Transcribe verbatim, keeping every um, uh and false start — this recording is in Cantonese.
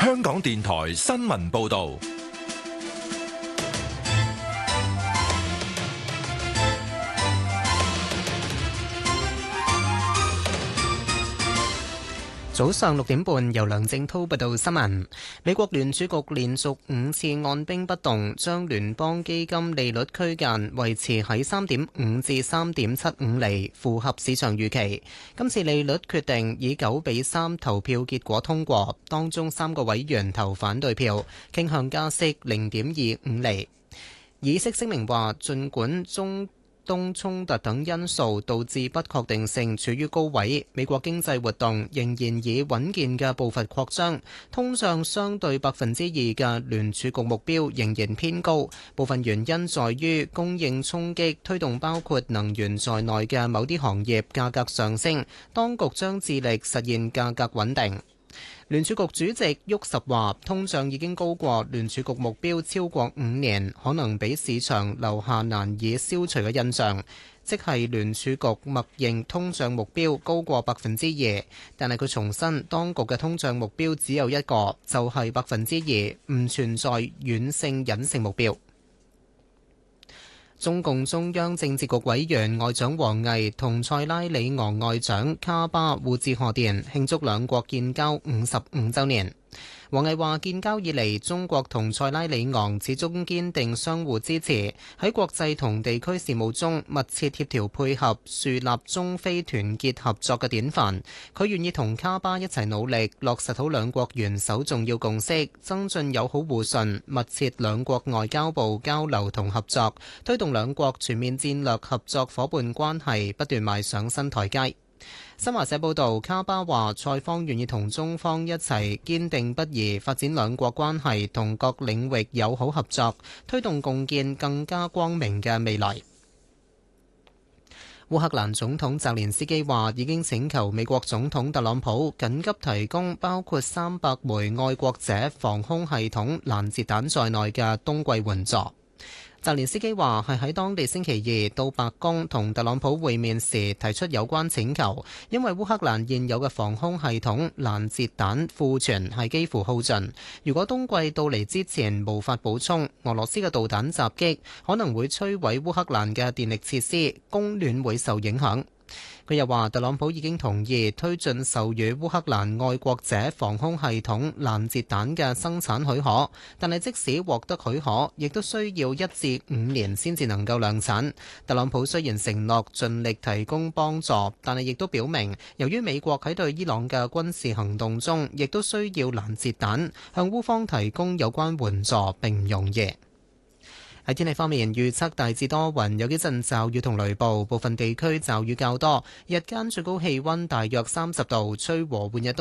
香港電台新聞報道。 早上六點半，由梁正濤報道新聞。美國聯儲局連續五次按兵不動，將聯邦基金利率區間維持喺三點五至三點七五厘，符合市場預期。今次利率決定以九比三投票結果通過，當中三個委員投反對票，傾向加息零點二五厘。議息聲明話，儘管中東衝突等因素導致不確定性處於高位，美國經濟活動仍然以穩健嘅步伐擴張，通脹相對百分之二嘅聯儲局目標仍然偏高。部分原因在於供應衝擊推動包括能源在內嘅某啲行業價格上升，當局將致力實現價格穩定。聯儲局主席沃什話，通脹已經高過聯儲局目標超過五年，可能俾市場留下難以消除嘅印象，即係聯儲局默認通脹目標高過百分之二，但係佢重申當局嘅通脹目標只有一個，就係百分之二，唔存在軟性隱性目標。中共中央政治局委員外長王毅同塞拉利昂外長卡巴互致賀電，慶祝兩國建交五十五週年。王毅話：建交以嚟，中國同塞拉利昂始終堅定相互支持，喺國際同地區事務中密切協調配合，樹立中非團結合作嘅典範。佢願意同卡巴一齊努力，落實好兩國元首重要共識，增進友好互信，密切兩國外交部交流同合作，推動兩國全面戰略合作夥伴關係不斷邁上新台階。新華社報道，卡巴話塞方願意同中方一齊堅定不移發展兩國關係同各領域友好合作，推動共建更加光明嘅未來。烏克蘭總統澤連斯基話已經請求美國總統特朗普緊急提供包括三百枚愛國者防空系統攔截彈在內嘅冬季援助。澤連斯基話係喺當地星期二到白宮同特朗普會面時提出有關請求，因為烏克蘭現有嘅防空系統攔截彈庫存係幾乎耗盡，如果冬季到嚟之前無法補充，俄羅斯嘅導彈襲擊可能會摧毀烏克蘭嘅電力設施，供暖會受影響。佢又話，特朗普已經同意推進授予烏克蘭愛國者防空系統攔截彈嘅生產許可，但係即使獲得許可，亦都需要一至五年先至能夠量產。特朗普雖然承諾盡力提供幫助，但係亦都表明，由於美國喺對伊朗嘅軍事行動中，亦都需要攔截彈，向烏方提供有關援助並唔容易。喺天氣方面，預測大致多雲，有幾陣驟雨同雷暴，部分地區驟雨較多。日間最高氣溫大約三十度，吹和緩日東